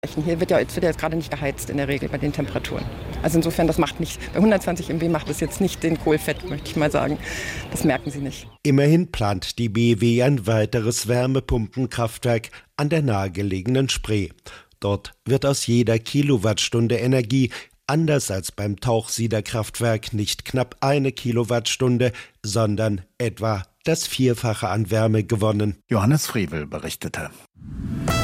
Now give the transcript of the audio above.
Hier wird ja jetzt gerade nicht geheizt in der Regel bei den Temperaturen. Also insofern, das macht nicht, bei 120 MW macht es jetzt nicht den Kohl fett, möchte ich mal sagen. Das merken Sie nicht. Immerhin plant die BW ein weiteres Wärmepumpenkraftwerk an der nahegelegenen Spree. Dort wird aus jeder Kilowattstunde Energie, anders als beim Tauchsiederkraftwerk, nicht knapp 1 Kilowattstunde, sondern etwa das Vierfache an Wärme gewonnen. Johannes Frevel berichtete.